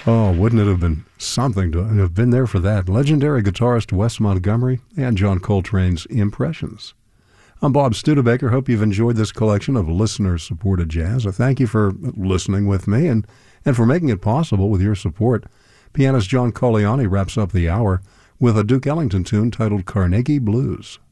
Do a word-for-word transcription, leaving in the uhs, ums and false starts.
Oh, wouldn't it have been something to have been there for that? Legendary guitarist Wes Montgomery and John Coltrane's Impressions. I'm Bob Studebaker. Hope you've enjoyed this collection of listener-supported jazz. I thank you for listening with me and, and for making it possible with your support. Pianist John Colleani wraps up the hour with a Duke Ellington tune titled Carnegie Blues.